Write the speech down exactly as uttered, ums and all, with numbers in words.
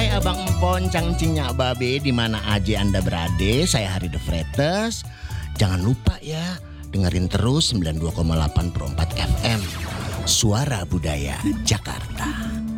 Hai Abang Empon, Cang Cinya Babe, di mana aja Anda berada, saya Hari The Fretes. Jangan lupa ya, dengerin terus sembilan puluh dua koma delapan per empat F M. Suara Budaya Jakarta.